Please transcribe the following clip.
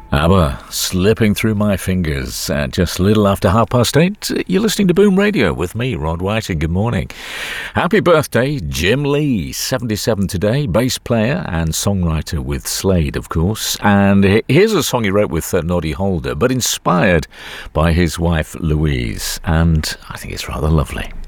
ABBA, Slipping Through My Fingers, at just a little after 8:30. You're listening to Boom Radio with me, Rod Whiting. Good morning. Happy birthday, Jim Lee, 77 today, bass player and songwriter with Slade, of course. And here's a song he wrote with Noddy Holder, but inspired by his wife, Louise. And I think it's rather lovely.